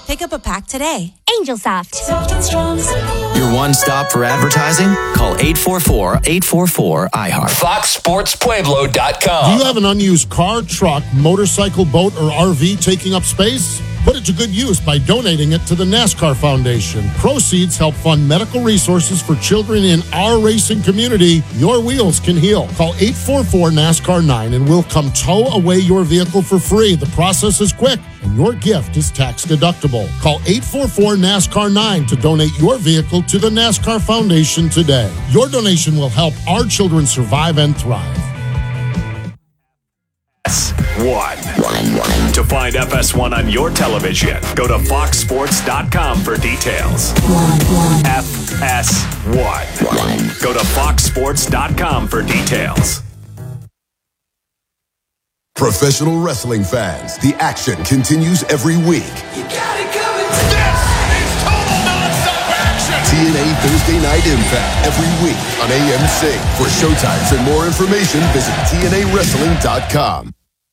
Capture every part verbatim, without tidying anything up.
Pick up a pack today. Angel Soft. Soft and strong. Your one stop for advertising? Call eight four four, eight four four, I heart. Fox Sports Pueblo dot Do com. you have an unused car, truck, motorcycle, boat, or R V taking up space? Put it to good use by donating it to the NASCAR Foundation. Proceeds help fund medical resources for children in our racing community. Your wheels can heal. Call eight four four, NASCAR nine and we'll come tow away your vehicle for free. The process is quick and your gift is tax deductible. Call eight four four, NASCAR nine to donate your vehicle to the NASCAR Foundation today. Your donation will help our children survive and thrive. One. To find F S one on your television, go to fox sports dot com for details. F S one. Go to fox sports dot com for details. Professional wrestling fans, the action continues every week. You got it coming. This is total non-stop action. T N A Thursday Night Impact every week on A M C. For showtimes and more information, visit T N A wrestling dot com.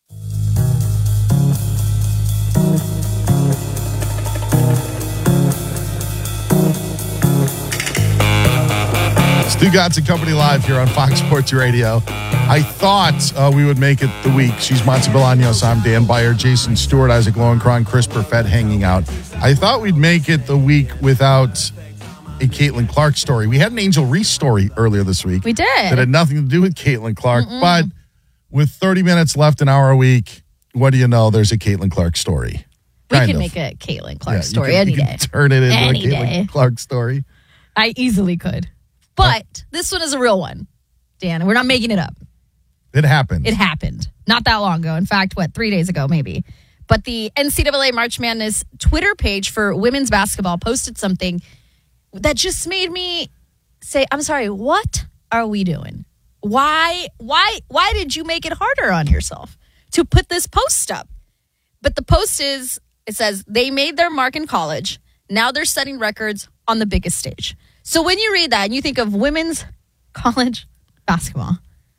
Stu Gatz and Company live here on Fox Sports Radio. I thought uh, we would make it the week. She's Monty Bolaños. I'm Dan Beyer, Jason Stewart, Isaac Lowenkron, Chris Perfett hanging out. I thought we'd make it the week without a Caitlin Clark story. We had an Angel Reese story earlier this week. We did. That had nothing to do with Caitlin Clark. Mm-mm. But with thirty minutes left, an hour a week, what do you know? There's a Caitlin Clark story. We Kind can of. make a Caitlin Clark Yeah, you story can- any you can day. Turn it into Any a Caitlin day. Clark story. I easily could. But this one is a real one, Dan. We're not making it up. It happened. It happened not that long ago. In fact, what, three days ago, maybe. But the N C double A March Madness Twitter page for women's basketball posted something that just made me say, I'm sorry, what are we doing? Why, why, why did you make it harder on yourself to put this post up? But the post is, it says, they made their mark in college. Now they're setting records on the biggest stage. So when you read that and you think of women's college basketball,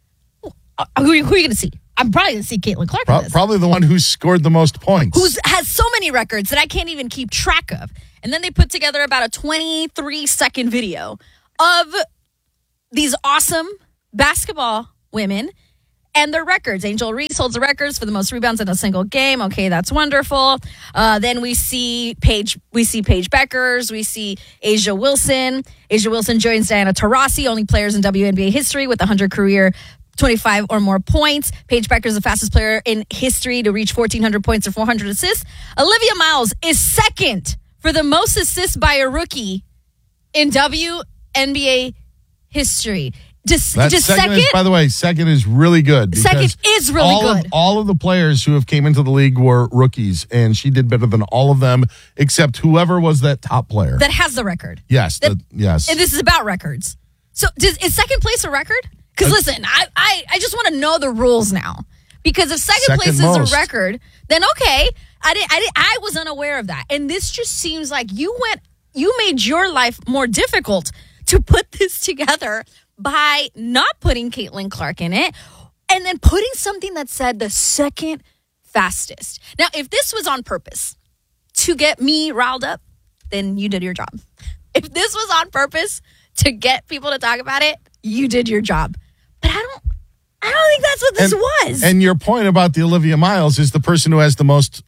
uh, who are you, who are you going to see? I'm probably going to see Caitlin Clark Pro- in this. Probably the one who scored the most points. Who has so many records that I can't even keep track of. And then they put together about a twenty-three second video of these awesome basketball women and their records. Angel Reese holds the records for the most rebounds in a single game. Okay, that's wonderful. Uh, then we see Paige. We see Paige Beckers. We see Asia Wilson. Asia Wilson joins Diana Taurasi, only players in W N B A history with one hundred career twenty-five or more points. Paige Becker is the fastest player in history to reach fourteen hundred points or four hundred assists. Olivia Miles is second for the most assists by a rookie in W N B A history. Just, That just second, second, is, by the way, second is really good. Second because is really all good. Of, all of the players who have came into the league were rookies, and she did better than all of them, except whoever was that top player. that has the record. yes, that- the, yes. And this is about records. So does, is second place a record? Because Uh, listen, I, I, I just want to know the rules now. Because if second, Second place most. is a record, then okay. I didn't, I didn't, I was unaware of that. And this just seems like you went, you made your life more difficult to put this together by not putting Caitlin Clark in it and then putting something that said the second fastest. Now, if this was on purpose to get me riled up, then you did your job. If this was on purpose to get people to talk about it, you did your job. But I don't I don't think that's what this and, was. And your point about the Olivia Miles is the person who has the most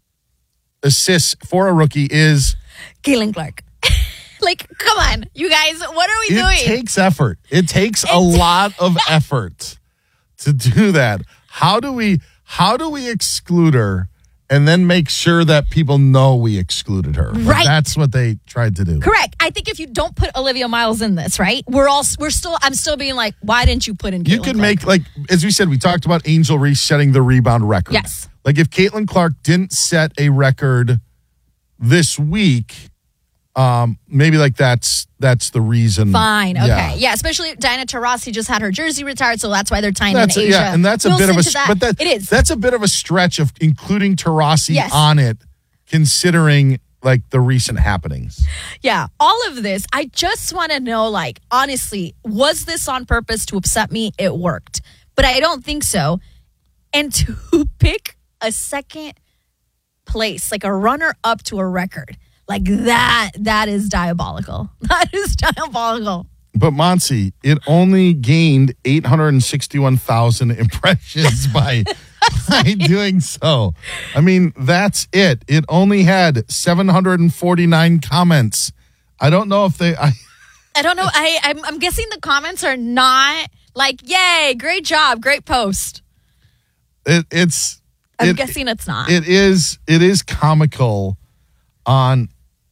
assists for a rookie is Caitlin Clark. Like, come on, you guys, what are we it doing? takes effort. It takes a It- lot of effort to do that. How do we how do we exclude her and then make sure that people know we excluded her? Right. That's what they tried to do. Correct. I think if you don't put Olivia Miles in this, right? We're all we're still I'm still being like, why didn't you put in Caitlin You could Clark? make, like, as we said, we talked about Angel Reese setting the rebound record. Yes. Like, if Caitlin Clark didn't set a record this week, um, maybe, like, that's that's the reason. Fine. Okay. Yeah. Yeah. Especially Diana Taurasi just had her jersey retired, so that's why they're tying That's in a, Asia. yeah, and that's a Wilson bit of a to that. but that it is. that's a bit of a stretch of including Taurasi Yes. on it, considering like the recent happenings. Yeah, all of this, I just want to know, like, honestly, was this on purpose to upset me? It worked. But I don't think so. And to pick a second place, like a runner up to a record, Like that, that is diabolical. That is diabolical. But Monty, it only gained eight hundred sixty-one thousand impressions by, by doing so. I mean, that's it. It only had seven hundred forty-nine comments. I don't know if they... I, I don't know. I, I'm, I'm guessing the comments are not like, yay, great job, great post. It, it's... I'm it, guessing it's not. It is, it is comical on,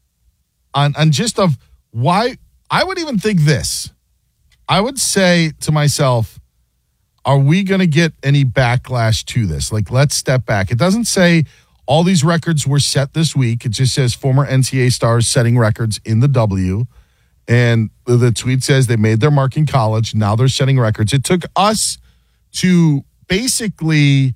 on, on just of why... I would even think this. I would say to myself, are we going to get any backlash to this? Like, let's step back. It doesn't say all these records were set this week. It just says former N C A A stars setting records in the W. And the tweet says they made their mark in college. Now they're setting records. It took us to basically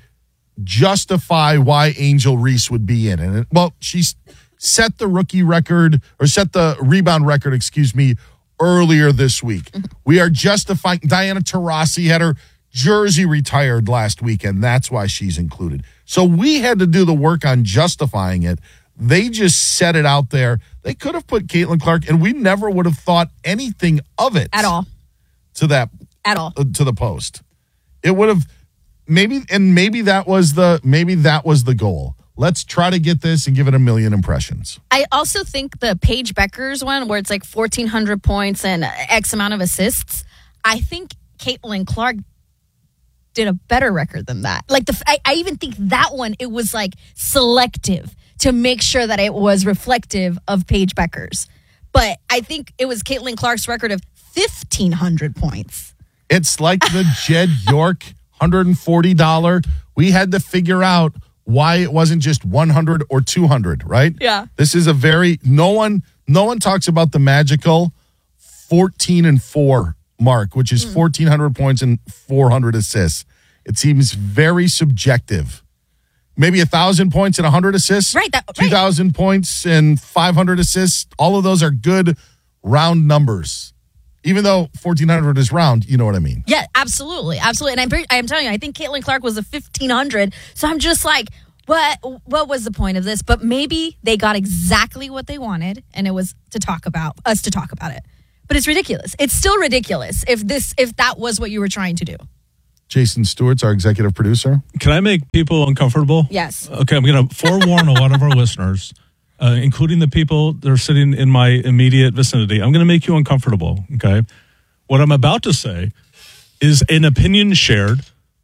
justify why Angel Reese would be in it. Well, she's set the rookie record or set the rebound record, excuse me, earlier this week. We are justifying. Diana Taurasi had her jersey retired last weekend. That's why she's included. So we had to do the work on justifying it. They just set it out there. They could have put Caitlin Clark, and we never would have thought anything of it at all. To that at all uh, to the post. It would have maybe, and maybe that was the maybe that was the goal. Let's try to get this and give it a million impressions. I also think the Paige Beckers one, where it's like fourteen hundred points and X amount of assists, I think Caitlin Clark did a better record than that. Like the, I, I even think that one, it was like selective to make sure that it was reflective of Paige Beckers. But I think it was Caitlin Clark's record of fifteen hundred points. It's like the Jed York one hundred forty dollars. We had to figure out why it wasn't just one hundred or two hundred, right? Yeah. This is a very, no one, no one talks about the magical fourteen and four mark, which is mm. fourteen hundred points and four hundred assists. It seems very subjective. Maybe one thousand points and one hundred assists. Right. That, two thousand right. points and five hundred assists. All of those are good round numbers. Even though fourteen hundred is round, you know what I mean? Yeah, absolutely. Absolutely. And I'm, I'm telling you, I think Caitlin Clark was a fifteen hundred. So I'm just like, what, what was the point of this? But maybe they got exactly what they wanted, and it was to talk about, us to talk about it. But it's ridiculous. It's still ridiculous if this, if that was what you were trying to do. Jason Stewart's our executive producer. Can I make people uncomfortable? Yes. Okay, I'm going to forewarn a lot of our listeners, uh, including the people that are sitting in my immediate vicinity. I'm going to make you uncomfortable, okay? What I'm about to say is an opinion shared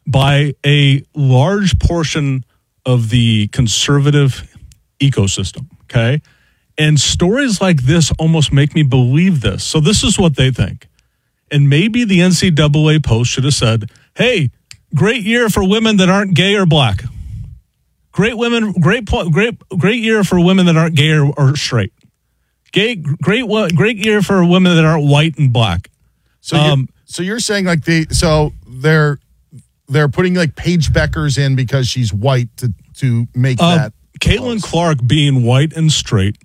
by a large portion of the conservative ecosystem, okay? And stories like this almost make me believe this. So this is what they think. And maybe the N C double A post should have said, hey, great year for women that aren't gay or black. Great women, great great great year for women that aren't gay or, or straight. Gay, great great year for women that aren't white and black. So, um, you're, so you're saying like they, so they're they're putting like Paige Beckers in because she's white to to make uh, that. Caitlin Clark being white and straight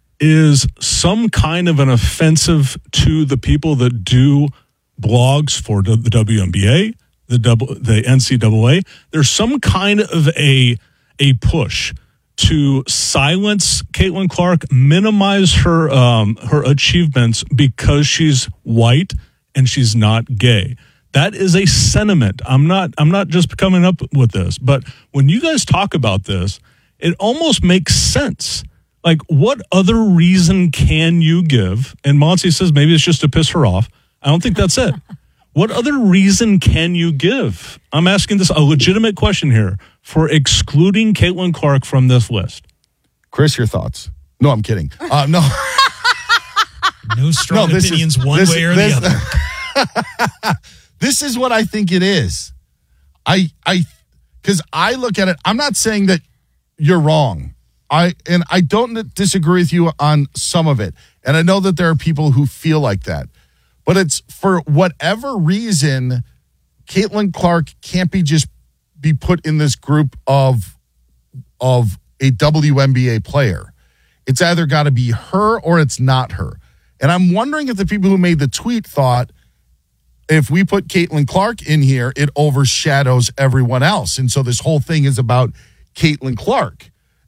is some kind of an offensive to the people that do blogs for the W N B A, the double, the N C double A. There's some kind of a a push to silence Caitlin Clark, minimize her um, her achievements because she's white and she's not gay. That is a sentiment. I'm not I'm not just coming up with this, but when you guys talk about this, it almost makes sense. Like, what other reason can you give? And Monty says maybe it's just to piss her off. I don't think that's it. What other reason can you give? I'm asking this a legitimate question here for excluding Caitlin Clark from this list. Chris, your thoughts? No, I'm kidding. Uh, no. No strong no, opinions is, one this, way or this, the other. This is what I think it is. I, I, because I look at it, I'm not saying that you're wrong. I and I don't disagree with you on some of it. And I know that there are people who feel like that. But it's for whatever reason, Caitlin Clark can't be just be put in this group of of a W N B A player. It's either got to be her or it's not her. And I'm wondering if the people who made the tweet thought, if we put Caitlin Clark in here, it overshadows everyone else. And so this whole thing is about Caitlin Clark.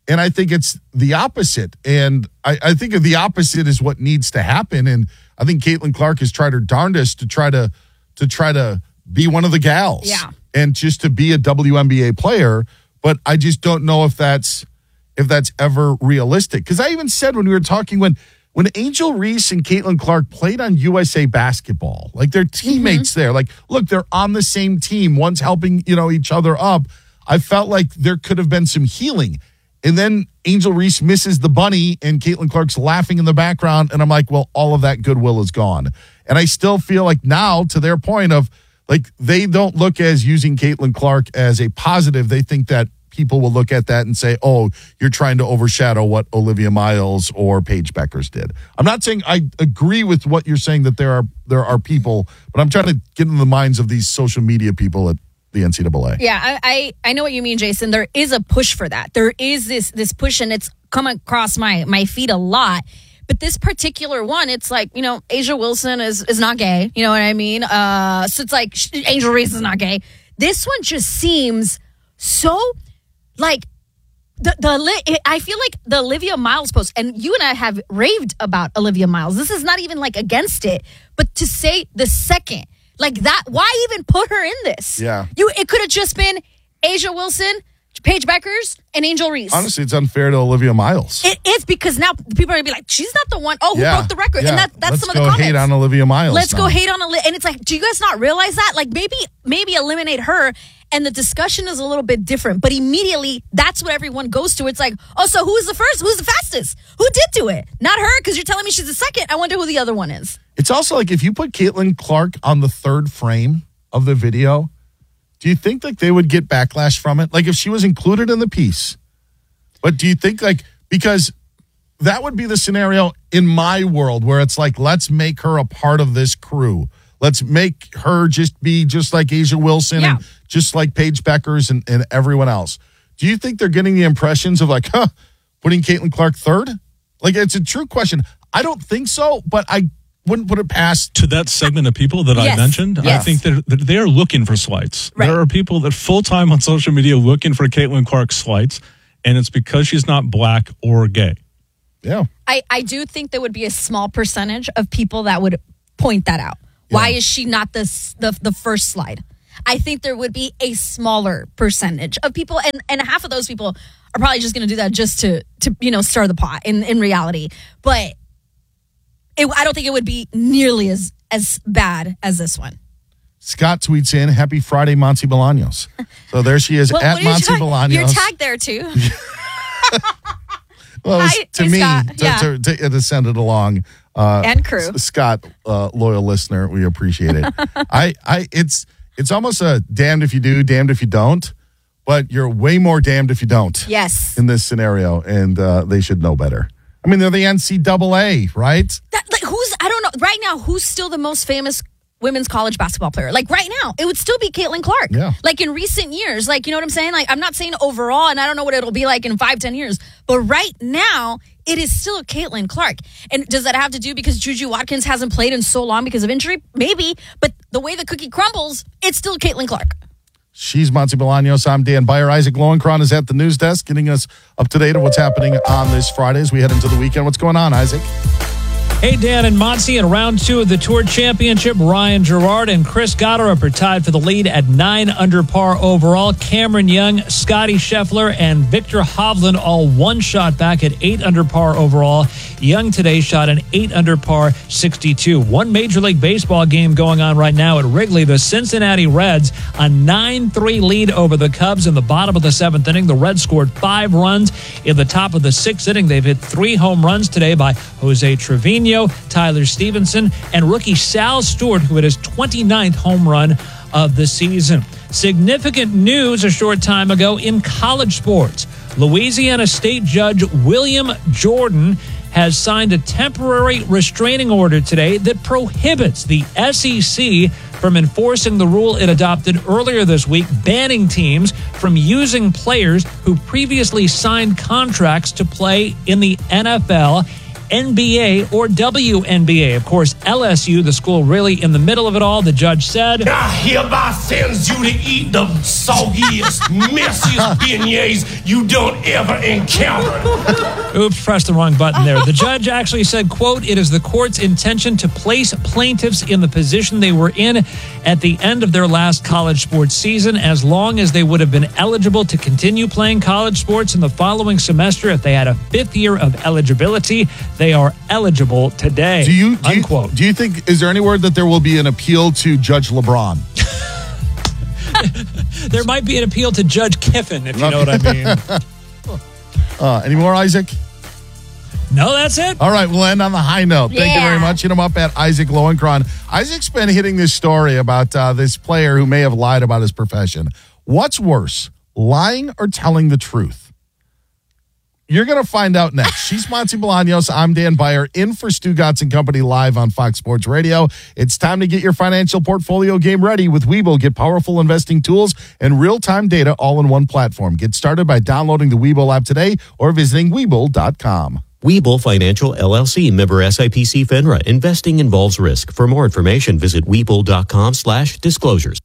And I think it's the opposite. And I, I think the opposite is what needs to happen. And I think Caitlin Clark has tried her darndest to try to to try to be one of the gals. Yeah. And just to be a W N B A player. But I just don't know if that's if that's ever realistic. Because I even said when we were talking, when when Angel Reese and Caitlin Clark played on U S A Basketball, like they're teammates mm-hmm. there. Like, look, they're on the same team. One's helping, you know, each other up. I felt like there could have been some healing. And then Angel Reese misses the bunny and Caitlin Clark's laughing in the background. And I'm like, well, all of that goodwill is gone. And I still feel like now, to their point of, like, they don't look as using Caitlin Clark as a positive. They think that people will look at that and say, oh, you're trying to overshadow what Olivia Miles or Paige Beckers did. I'm not saying I agree with what you're saying that there are there are people, but I'm trying to get in the minds of these social media people at the N C double A. Yeah, I, I I know what you mean, Jason. There is a push for that. There is this this push, and it's come across my my feed a lot. But this particular one, it's like, you know, A'ja Wilson is is not gay. You know what I mean? Uh, so it's like Angel Reese is not gay. This one just seems so like the the. I feel like the Olivia Miles post, and you and I have raved about Olivia Miles. This is not even like against it, but to say the second. Like that, why even put her in this? Yeah. You, it could have just been A'ja Wilson, Paige Beckers, and Angel Reese. Honestly, it's unfair to Olivia Miles. It is, because now people are going to be like, she's not the one. Oh, who yeah. broke the record? Yeah. And that, that's Let's some of the go comments. hate on Olivia Miles. Let's now. go hate on Olivia. And it's like, do you guys not realize that? Like maybe, maybe eliminate her. And the discussion is a little bit different. But immediately, that's what everyone goes to. It's like, oh, so who's the first? Who's the fastest? Who did do it? Not her, because you're telling me she's the second. I wonder who the other one is. It's also like if you put Caitlin Clark on the third frame of the video, do you think like they would get backlash from it? Like if she was included in the piece. But do you think like, because that would be the scenario in my world where it's like, let's make her a part of this crew. Let's make her just be just like A'ja Wilson yeah. and just like Paige Beckers and, and everyone else. Do you think they're getting the impressions of like, huh, putting Caitlin Clark third? Like, it's a true question. I don't think so, but I wouldn't put it past. To that segment of people that yes. I mentioned, yes. I think that they're, they're looking for slights. Right. There are people that full-time on social media looking for Caitlin Clark slights, and it's because she's not black or gay. Yeah. I, I do think there would be a small percentage of people that would point that out. Yeah. Why is she not the, the the first slide? I think there would be a smaller percentage of people, and, and half of those people are probably just going to do that just to, to you know, stir the pot in, in reality. But it, I don't think it would be nearly as, as bad as this one. Scott tweets in, happy Friday, Monty Bolaños. So there she is what, at what Monty tag- Bolaños. You're tagged there, too. Well, it was Hi, to hey, me, Scott. to, Yeah. to, to, to send it along. Uh, And crew. S- Scott, uh, loyal listener, we appreciate it. I, I, it's, it's almost a damned if you do, damned if you don't, but you're way more damned if you don't. Yes. In this scenario, and uh, they should know better. I mean, they're the N C double A, right? That, like, who's, I don't know, right now, who's still the most famous women's college basketball player? Like, right now, it would still be Caitlin Clark. Yeah. Like, in recent years, like, you know what I'm saying? Like, I'm not saying overall, and I don't know what it'll be like in five, ten years, but right now, it is still Caitlin Clark. And does that have to do because Juju Watkins hasn't played in so long because of injury? Maybe, but the way the cookie crumbles, it's still Caitlin Clark. She's Monty Bolaños. I'm Dan Beyer. Isaac Lowenkron is at the news desk getting us up to date on what's happening on this Friday as we head into the weekend. What's going on, Isaac? Hey, Dan and Monty, in round two of the Tour Championship, Ryan Gerard and Chris Gotterup are tied for the lead at nine under par overall. Cameron Young, Scotty Scheffler, and Victor Hovland all one shot back at eight under par overall. Young today shot an eight under par sixty-two. One Major League Baseball game going on right now at Wrigley. The Cincinnati Reds, a nine three lead over the Cubs in the bottom of the seventh inning. The Reds scored five runs in the top of the sixth inning. They've hit three home runs today by Jose Trevino, Tyler Stevenson, and rookie Sal Stewart, who hit his twenty-ninth home run of the season. Significant news a short time ago in college sports. Louisiana State Judge William Jordan has signed a temporary restraining order today that prohibits the S E C from enforcing the rule it adopted earlier this week, banning teams from using players who previously signed contracts to play in the N F L N B A or W N B A. Of course, L S U, the school really in the middle of it all, the judge said, I hereby sends you to eat the soggiest, messiest beignets you don't ever encounter. Oops, pressed the wrong button there. The judge actually said, quote, it is the court's intention to place plaintiffs in the position they were in at the end of their last college sports season, as long as they would have been eligible to continue playing college sports in the following semester. If they had a fifth year of eligibility, they are eligible today. Do you, do unquote. you, do you think, is there any word that there will be an appeal to Judge LeBron? There might be an appeal to Judge Kiffin, if you know what I mean. uh, any more, Isaac? No, that's it. All right, we'll end on the high note. Thank Yeah. you very much. Hit him up at Isaac Lowenkron. Isaac's been hitting this story about uh, this player who may have lied about his profession. What's worse, lying or telling the truth? You're going to find out next. She's Monty Bolaños. I'm Dan Beyer, in for Stu Gatz and Company live on Fox Sports Radio. It's time to get your financial portfolio game ready with Webull. Get powerful investing tools and real-time data all in one platform. Get started by downloading the Webull app today or visiting Webull dot com. Webull Financial, L L C, member S I P C FINRA. Investing involves risk. For more information, visit Webull.com slash disclosures.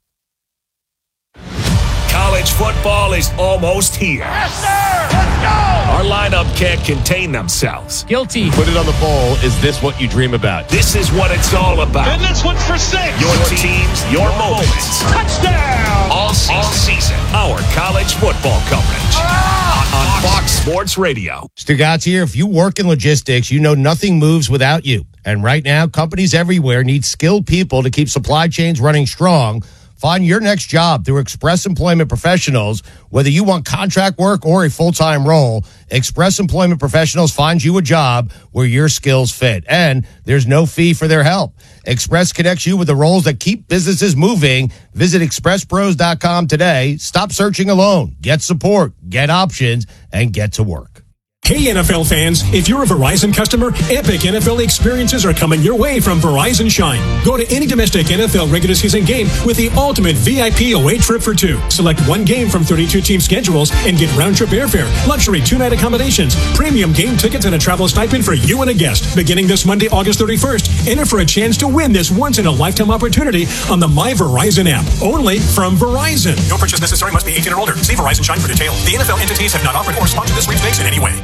College football is almost here. Yes, sir! Let's go! Our lineup can't contain themselves. Guilty. Put it on the bowl. Is this what you dream about? This is what it's all about. And this one's for six. Your teams, your moments. Touchdown! All season, all season. Our college football coverage on, on Fox Sports Radio. Stu Gatz here. If you work in logistics, you know nothing moves without you. And right now, companies everywhere need skilled people to keep supply chains running strong. Find your next job through Express Employment Professionals. Whether you want contract work or a full-time role, Express Employment Professionals finds you a job where your skills fit. And there's no fee for their help. Express connects you with the roles that keep businesses moving. Visit express pros dot com today. Stop searching alone. Get support, get options, and get to work. Hey, N F L fans, if you're a Verizon customer, epic N F L experiences are coming your way from Verizon Shine. Go to any domestic N F L regular season game with the ultimate V I P away trip for two. Select one game from thirty-two team schedules and get round-trip airfare, luxury two-night accommodations, premium game tickets, and a travel stipend for you and a guest. Beginning this Monday, August thirty-first, enter for a chance to win this once-in-a-lifetime opportunity on the My Verizon app, only from Verizon. No purchase necessary, must be eighteen or older. See Verizon Shine for details. The N F L entities have not offered or sponsored this sweepstakes in any way.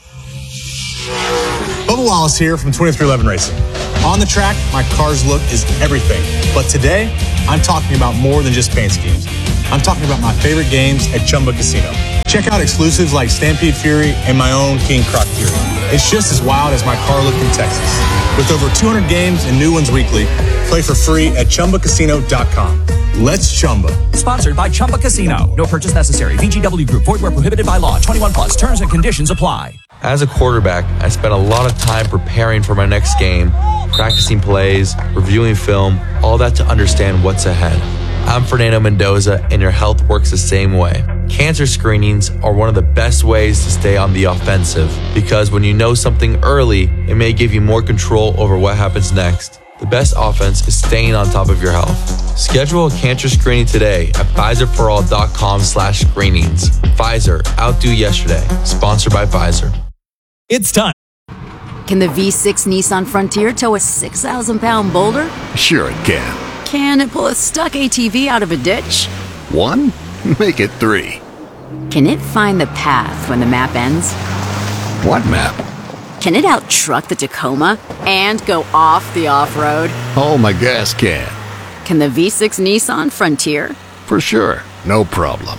Bubba Wallace here from twenty-three eleven Racing. On the track, my car's look is everything. But today, I'm talking about more than just paint schemes. I'm talking about my favorite games at Chumba Casino. Check out exclusives like Stampede Fury and my own King Croc Fury. It's just as wild as my car look in Texas. With over two hundred games and new ones weekly, play for free at chumba casino dot com. Let's Chumba. Sponsored by Chumba Casino. No purchase necessary. V G W Group. Void where prohibited by law. twenty-one plus. Terms and conditions apply. As a quarterback, I spent a lot of time preparing for my next game, practicing plays, reviewing film, all that to understand what's ahead. I'm Fernando Mendoza, and your health works the same way. Cancer screenings are one of the best ways to stay on the offensive, because when you know something early, it may give you more control over what happens next. The best offense is staying on top of your health. Schedule a cancer screening today at Pfizer for all dot com slash screenings. Pfizer, outdo yesterday. Sponsored by Pfizer. It's time. Can the V six Nissan Frontier tow a six thousand pound boulder? Sure it can. Can it pull a stuck A T V out of a ditch? One? Make it three. Can it find the path when the map ends? What map? Can it out-truck the Tacoma and go off the off-road? Oh, my gas can. Can the V six Nissan Frontier? For sure. No problem.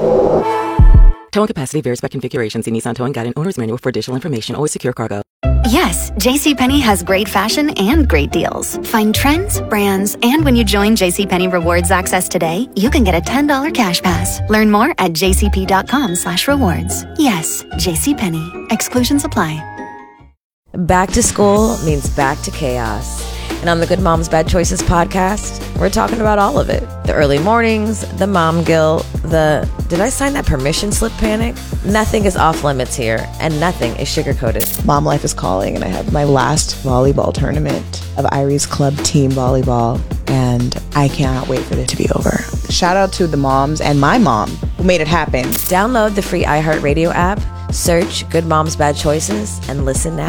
Towing capacity varies by configuration. See Nissan Towing Guide and Owner's Manual for additional information. Always secure cargo. Yes, JCPenney has great fashion and great deals. Find trends, brands, and when you join JCPenney Rewards Access today, you can get a ten dollars cash pass. Learn more at jcp.com slash rewards. Yes, JCPenney. Exclusions apply. Back to school means back to chaos. And on the Good Moms Bad Choices podcast, we're talking about all of it. The early mornings, the mom guilt, the did I sign that permission slip panic? Nothing is off limits here, and nothing is sugar-coated. Mom life is calling, and I have my last volleyball tournament of Irie's Club team volleyball, and I cannot wait for it to be over. Shout out to the moms and my mom who made it happen. Download the free iHeartRadio app, search Good Moms Bad Choices, and listen now.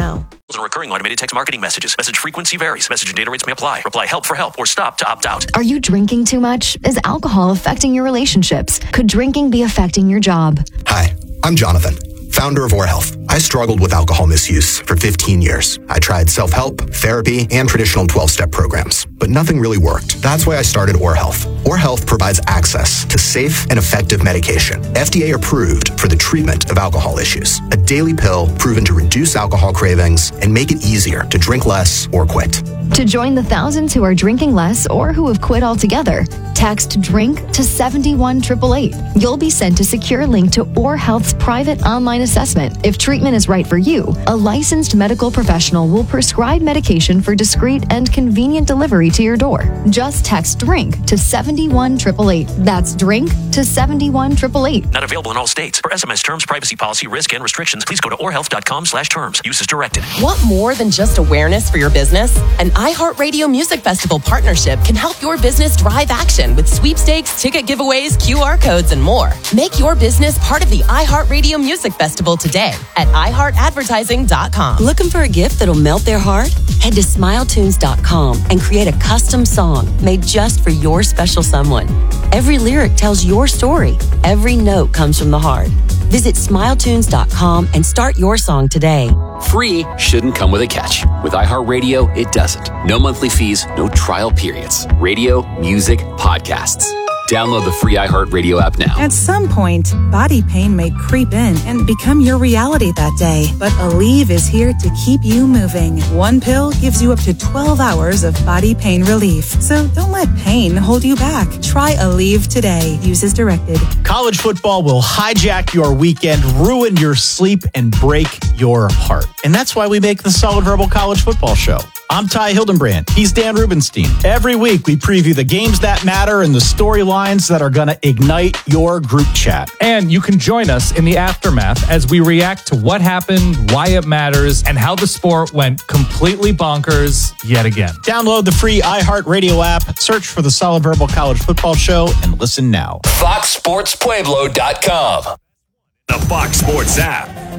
and recurring automated text marketing messages. Message frequency varies. Message and data rates may apply. Reply help for help or stop to opt out. Are you drinking too much? Is alcohol affecting your relationships? Could drinking be affecting your job? Hi, I'm Jonathan, founder of OrHealth. I struggled with alcohol misuse for fifteen years. I tried self-help, therapy, and traditional twelve-step programs, but nothing really worked. That's why I started OrHealth. OrHealth provides access to safe and effective medication, F D A approved for the treatment of alcohol issues. A daily pill proven to reduce alcohol cravings and make it easier to drink less or quit. To join the thousands who are drinking less or who have quit altogether, text DRINK to seven one eight eight eight. You'll be sent a secure link to OrHealth's private online assessment. If treatment is right for you, a licensed medical professional will prescribe medication for discreet and convenient delivery to your door. Just text DRINK to seven one eight eight eight. That's DRINK to seven one eight eight eight. Not available in all states. For S M S terms, privacy policy, risk, and restrictions, please go to orhealth.com slash terms. Use as directed. Want more than just awareness for your business? An iHeartRadio Music Festival partnership can help your business drive action with sweepstakes, ticket giveaways, Q R codes, and more. Make your business part of the iHeartRadio Music Festival today at i heart advertising dot com. Looking for a gift that'll melt their heart? Head to smile tunes dot com and create a custom song made just for your special someone. Every lyric tells your story. Every note comes from the heart. Visit smile tunes dot com and start your song today. Free shouldn't come with a catch. With iHeartRadio, it doesn't. No monthly fees, no trial periods. Radio, music, podcasts. Download the free iHeartRadio app now. At some point, body pain may creep in and become your reality that day. But Aleve is here to keep you moving. One pill gives you up to twelve hours of body pain relief. So don't let pain hold you back. Try Aleve today. Use as directed. College football will hijack your weekend, ruin your sleep, and break your heart. And that's why we make the Solid Verbal College Football Show. I'm Ty Hildenbrand. He's Dan Rubenstein. Every week, we preview the games that matter and the storylines that are going to ignite your group chat. And you can join us in the aftermath as we react to what happened, why it matters, and how the sport went completely bonkers yet again. Download the free iHeartRadio app, search for the Solid Verbal College Football Show, and listen now. fox sports pueblo dot com. The Fox Sports app.